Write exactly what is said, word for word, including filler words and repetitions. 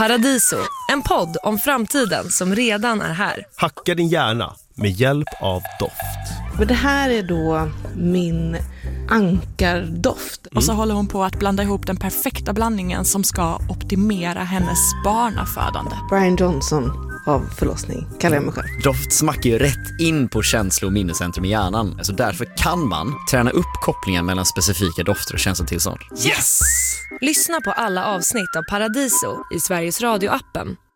Paradiso, en podd om framtiden som redan är här. Hacka din hjärna med hjälp av doft. Och det här är då min ankardoft. Mm. Och så håller hon på att blanda ihop den perfekta blandningen som ska optimera hennes barnafödande. Brian Johnson av förlossning, kallar jag mig själv. Doft smackar ju rätt in på känslo- och minnescentrum i hjärnan. Alltså därför kan man träna upp kopplingen mellan specifika dofter och känslotillstånd. Yes! Lyssna på alla avsnitt av Paradiso i Sveriges Radio-appen